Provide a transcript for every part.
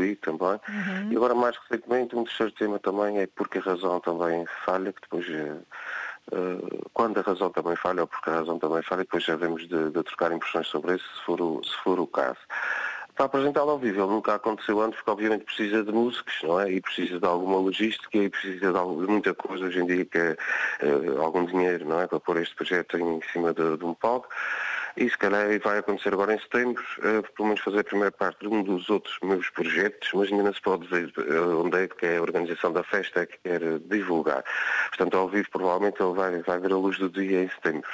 evoluir também. E agora, mais recentemente, um terceiro tema também é Porque a Razão Também Falha, que depois, quando a razão também falha, ou porque a razão também falha, depois já devemos de trocar impressões sobre isso, se for o caso. Para apresentá-lo ao vivo, ele nunca aconteceu antes, porque obviamente precisa de músicos, não é? E precisa de alguma logística e precisa de muita coisa hoje em dia, que é algum dinheiro, não é? Para pôr este projeto em cima de um palco. E se calhar vai acontecer agora em setembro, pelo menos fazer a primeira parte de um dos outros meus projetos, mas ainda não se pode dizer onde é que é a organização da festa, é que quer divulgar. Portanto, ao vivo provavelmente ele vai ver a luz do dia em setembro.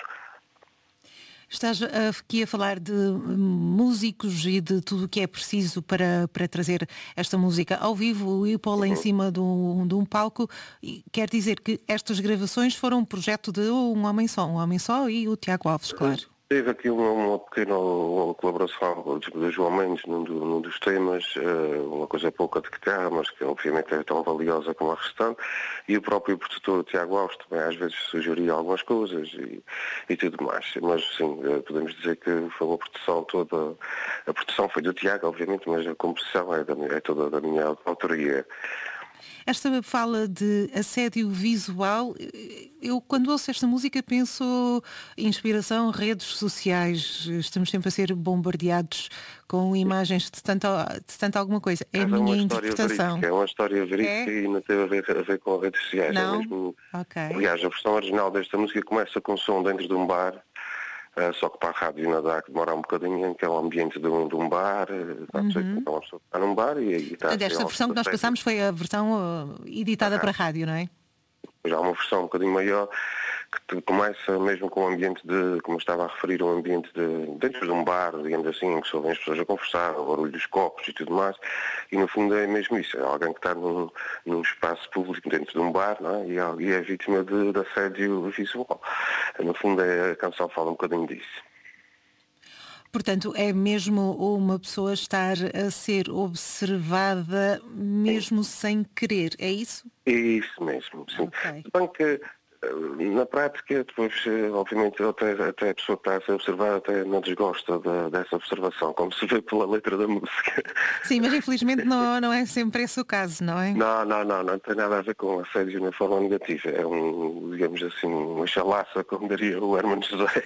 Estás aqui a falar de músicos e de tudo o que é preciso para trazer esta música ao vivo e pô-la em cima de um palco. E quer dizer que estas gravações foram um projeto de um homem só e o Tiago Alves, claro. Teve aqui uma pequena colaboração do João Mendes num dos temas, uma coisa pouca de guitarra, mas que obviamente é tão valiosa como a restante, e o próprio produtor Tiago Alves também às vezes sugeria algumas coisas e tudo mais. Mas sim, podemos dizer que foi uma produção toda, a produção foi do Tiago, obviamente, mas a composição é toda da minha autoria. Esta fala de assédio visual, eu quando ouço esta música penso inspiração, redes sociais, estamos sempre a ser bombardeados com imagens de tanta alguma coisa. É a minha interpretação. É uma história verídica e não teve a ver com as redes sociais. Não? É mesmo... Okay. Aliás, a versão original desta música começa com som dentro de um bar, só que para a rádio não dá, que demora um bocadinho, em que é o ambiente de um bar, então uma pessoa está num bar e está... Esta versão que nós passamos foi a versão editada para a rádio, não é? Já há uma versão um bocadinho maior, que começa mesmo com o ambiente de, como estava a referir, um ambiente dentro de um bar, digamos assim, em que se ouvem as pessoas a conversar, o barulho dos copos e tudo mais, e no fundo é mesmo isso, é alguém que está num espaço público dentro de um bar, não é? E é vítima de assédio visual. No fundo a canção fala um bocadinho disso. Portanto, é mesmo uma pessoa estar a ser observada mesmo sem querer, é isso? É isso mesmo, sim. Okay. Bem que na prática, depois, obviamente, até a pessoa que está a ser observada até não desgosta dessa observação, como se vê pela letra da música. Sim, mas infelizmente não é sempre esse o caso, não é? Não tem nada a ver com assédio na forma negativa. É digamos assim, uma chalaça, como diria o Hermano José.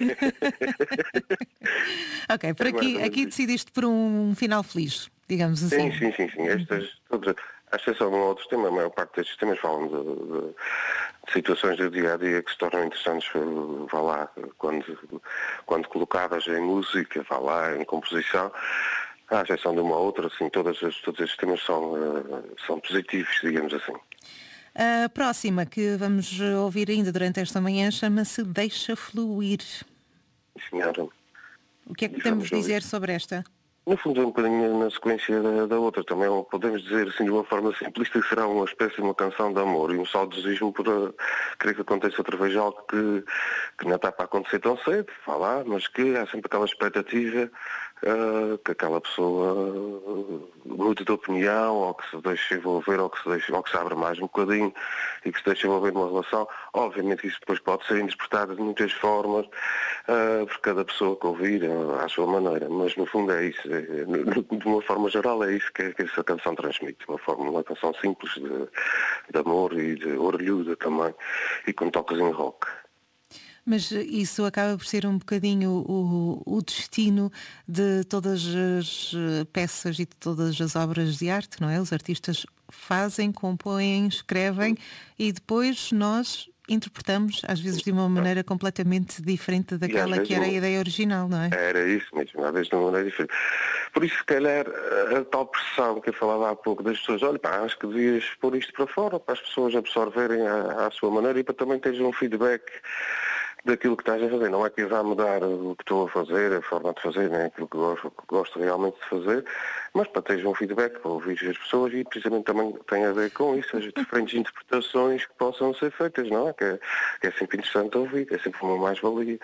Ok, por aqui decidiste por um final feliz, digamos assim. Sim. À exceção de um outro tema, a maior parte destes temas falam de situações do dia-a-dia que se tornam interessantes, vá lá, quando colocadas em música, vá lá, em composição. À exceção de uma outra, assim, todos estes temas são positivos, digamos assim. A próxima que vamos ouvir ainda durante esta manhã chama-se Deixa Fluir. Senhora. O que é que podemos dizer sobre esta? No fundo é um bocadinho na sequência da outra também, podemos dizer assim de uma forma simplista que será uma espécie de uma canção de amor e um saudosismo por querer que aconteça outra vez algo que não está para acontecer tão cedo, vá lá, mas que há sempre aquela expectativa que aquela pessoa mude de opinião, ou que se deixe envolver, ou que se abra mais um bocadinho e que se deixe envolver numa relação. Obviamente que isso depois pode ser interpretado de muitas formas por cada pessoa que ouvir à sua maneira, mas no fundo é isso, de uma forma geral é isso que essa canção transmite, uma canção simples de amor e de orelhuda também, e com toques em rock. Mas isso acaba por ser um bocadinho o destino de todas as peças e de todas as obras de arte, não é? Os artistas fazem, compõem, escrevem e depois nós interpretamos, às vezes de uma maneira completamente diferente daquela que era a ideia original, não é? Era isso mesmo, às vezes de uma maneira diferente. Por isso, se calhar, a tal pressão que eu falava há pouco das pessoas, olha, acho que devias pôr isto para fora, para as pessoas absorverem à sua maneira e para também teres um feedback daquilo que estás a fazer. Não é que eu vá mudar o que estou a fazer, a forma de fazer, nem aquilo que gosto realmente de fazer, mas para teres um feedback, para ouvir as pessoas e precisamente também tem a ver com isso, as diferentes interpretações que possam ser feitas, não é? Que é sempre interessante ouvir, é sempre uma mais-valia.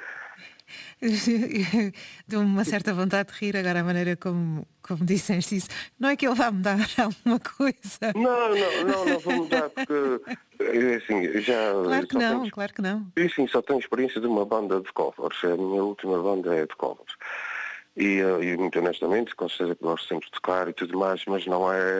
Deu-me uma certa vontade de rir agora a maneira como disseste isso. Não é que ele vá mudar alguma coisa. Não vou mudar porque assim, já... Claro que não. Sim, só tenho experiência de uma banda de covers. A minha última banda é de covers. E muito honestamente, com certeza que gosto sempre de tocar e tudo mais, mas não é